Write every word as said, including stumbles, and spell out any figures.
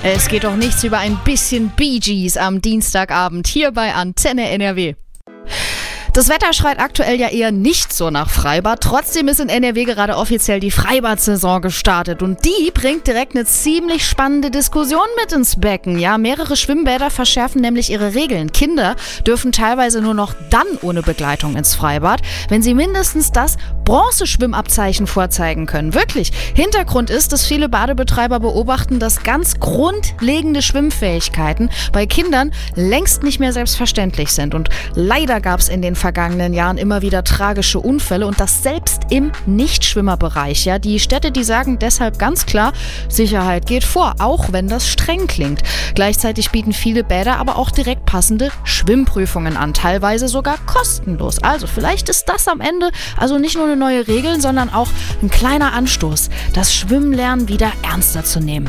Es geht doch nichts über ein bisschen Bee Gees am Dienstagabend hier bei Antenne N R W. Das Wetter schreit aktuell ja eher nicht so nach Freibad. Trotzdem ist in N R W gerade offiziell die Freibad-Saison gestartet. Und die bringt direkt eine ziemlich spannende Diskussion mit ins Becken. Ja, mehrere Schwimmbäder verschärfen nämlich ihre Regeln. Kinder dürfen teilweise nur noch dann ohne Begleitung ins Freibad, wenn sie mindestens das Bronzeschwimmabzeichen vorzeigen können. Wirklich. Hintergrund ist, dass viele Badebetreiber beobachten, dass ganz grundlegende Schwimmfähigkeiten bei Kindern längst nicht mehr selbstverständlich sind. Und leider gab es in den vergangenen Jahren immer wieder tragische Unfälle und das selbst im Nichtschwimmerbereich. Ja, die Städte, die sagen deshalb ganz klar, Sicherheit geht vor, auch wenn das streng klingt. Gleichzeitig bieten viele Bäder aber auch direkt passende Schwimmprüfungen an, teilweise sogar kostenlos. Also vielleicht ist das am Ende also nicht nur eine neue Regel, sondern auch ein kleiner Anstoß, das Schwimmlernen wieder ernster zu nehmen.